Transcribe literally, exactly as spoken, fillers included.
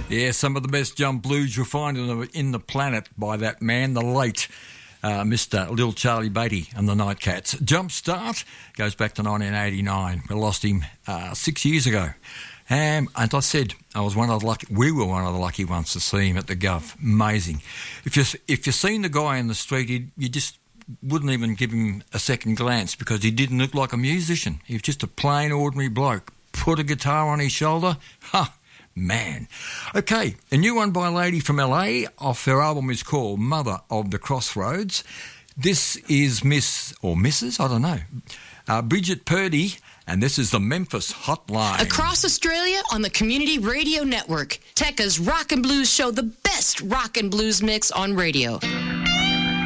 Yeah, some of the best jump blues you'll find in the, in the planet by that man, the late uh, Mister Lil Charlie Beatty and the Nightcats. Jump Start goes back to nineteen eighty-nine. We lost him uh, six years ago. Um, and I said, I was one of the lucky, we were one of the lucky ones to see him at the Gov. Amazing. If you if you seen the guy in the street, you you just wouldn't even give him a second glance because he didn't look like a musician. He was just a plain, ordinary bloke. Put a guitar on his shoulder, ha, man. Okay, a new one by a lady from L A. Off her album is called Mother of the Crossroads. This is Miss, or Missus, I don't know, uh, Bridget Purdy. And this is the Memphis Hotline. Across Australia on the Community Radio Network, Tekka's Rock and Blues show, the best rock and blues mix on radio.